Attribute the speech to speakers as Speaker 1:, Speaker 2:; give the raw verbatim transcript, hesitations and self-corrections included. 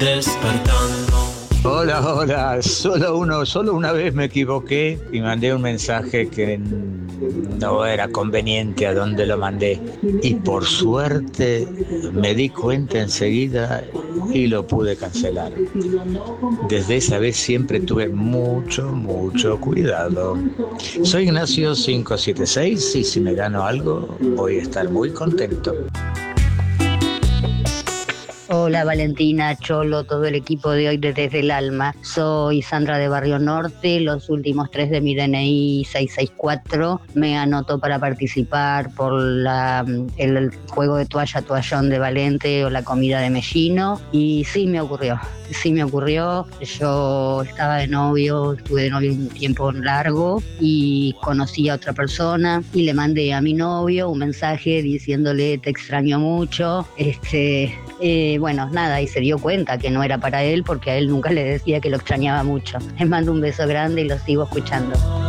Speaker 1: Despertando.
Speaker 2: Hola, hola, solo uno, solo una vez me equivoqué y mandé un mensaje que no era conveniente a donde lo mandé. Y por suerte me di cuenta enseguida y lo pude cancelar. Desde esa vez siempre tuve mucho, mucho cuidado. Soy Ignacio quinientos setenta y seis y si me gano algo voy a estar muy contento.
Speaker 3: Hola Valentina, Cholo, todo el equipo de hoy de Desde el Alma. Soy Sandra de Barrio Norte, los últimos tres de mi D N I seiscientos sesenta y cuatro me anotó para participar por la, el, el juego de toalla toallón de Valente o la comida de Mellino y sí me ocurrió, sí me ocurrió. Yo estaba de novio, estuve de novio un tiempo largo y conocí a otra persona y le mandé a mi novio un mensaje diciéndole te extraño mucho, este... Eh, bueno, nada, y se dio cuenta que no era para él porque a él nunca le decía que lo extrañaba mucho. Les mando un beso grande y lo sigo escuchando.